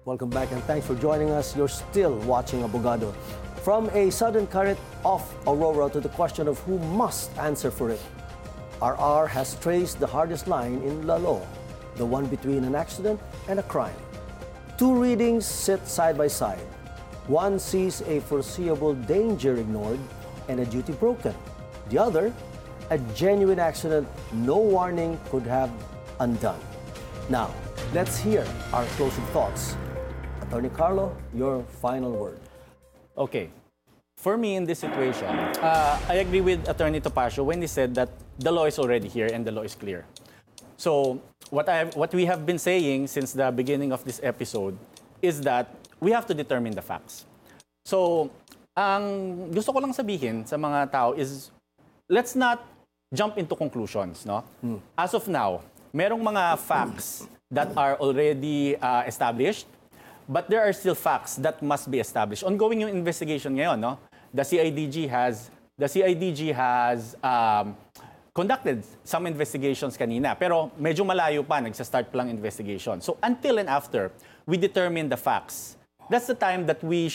Welcome back and thanks for joining us. You're still watching Abogado. From a sudden current off Aurora to the question of who must answer for it, RR has traced the hardest line in the law, the one between an accident and a crime. Two readings sit side by side. One sees a foreseeable danger ignored and a duty broken. The other, a genuine accident no warning could have undone. Now, let's hear our closing thoughts. Attorney Carlo, your final word. Okay. For me in this situation, I agree with Attorney Topacio when he said that the law is already here and the law is clear. So what we have been saying since the beginning of this episode is that we have to determine the facts. So ang gusto ko lang sabihin sa mga tao is let's not jump into conclusions, no? As of now, merong mga facts that are already established, but there are still facts that must be established. Ongoing yung investigation ngayon, no? The CIDG has conducted some investigations kanina, pero medyo malayo pa, nagsa-start pa lang investigation. So until and after we determine the facts, that's the time that we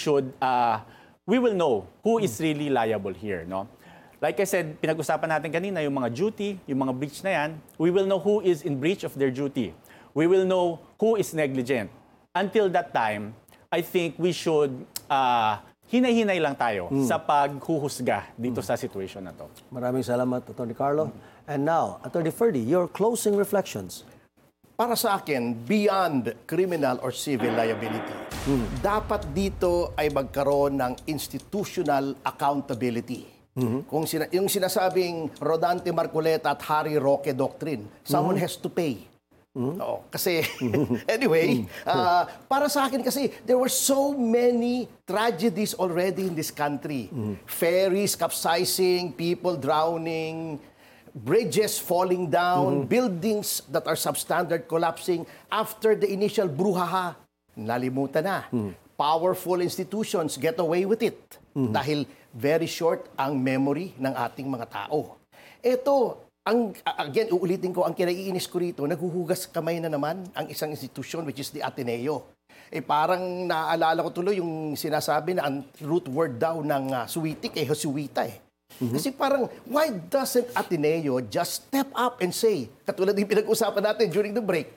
will know who is really liable here, no? Like I said, pinag-usapan natin kanina yung mga duty, yung mga breach na yan, we will know who is in breach of their duty. We will know who is negligent. Until that time, I think we should hinay-hinay lang tayo sa paghuhusga dito sa situation na to. Maraming salamat, Attorney Carlo. And now, Attorney Ferdy, your closing reflections. Para sa akin, beyond criminal or civil liability, dapat dito ay magkaroon ng institutional accountability. Kung yung sinasabing Rodante Marcoleta at Harry Roque doctrine, someone has to pay. Oo, kasi anyway, para sa akin kasi there were so many tragedies already in this country. Ferries capsizing, people drowning, bridges falling down, buildings that are substandard collapsing after the initial brouhaha. Nalimutan na. Powerful institutions get away with it dahil very short ang memory ng ating mga tao. Ito, again, uulitin ko, ang kinaiinis ko rito, naghuhugas kamay na naman ang isang institusyon which is the Ateneo. Parang naaalala ko tuloy yung sinasabi na ang root word daw ng suwitik Jesuita Kasi parang, why doesn't Ateneo just step up and say, katulad yung pinag-usapan natin during the break,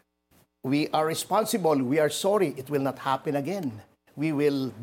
we are responsible, we are sorry, it will not happen again. We will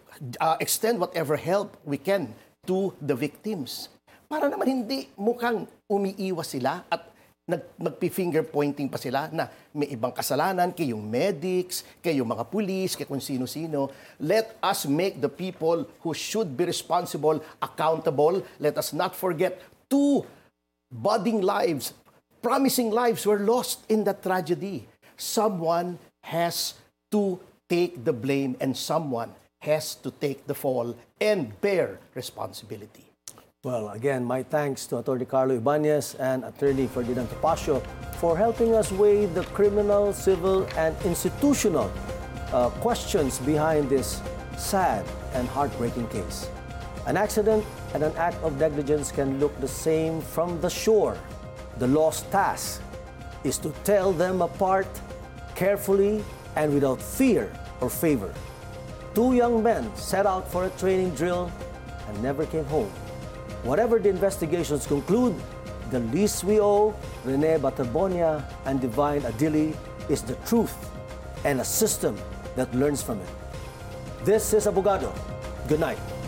extend whatever help we can to the victims. Para naman hindi mukhang umiiwas sila at magpi-finger pointing pa sila na may ibang kasalanan kay yung medics, kay yung mga pulis, kay kung sino-sino. Let us make the people who should be responsible accountable. Let us not forget two budding lives, promising lives were lost in that tragedy. Someone has to take the blame and someone has to take the fall and bear responsibility. Well, again, my thanks to Attorney Carlo Ibanez and Attorney Ferdinand Topacio for helping us weigh the criminal, civil, and institutional questions behind this sad and heartbreaking case. An accident and an act of negligence can look the same from the shore. The law's task is to tell them apart carefully and without fear or favor. Two young men set out for a training drill and never came home. Whatever the investigations conclude, the least we owe Rene Baterbonia and Divine Adili is the truth and a system that learns from it. This is Abogado. Good night.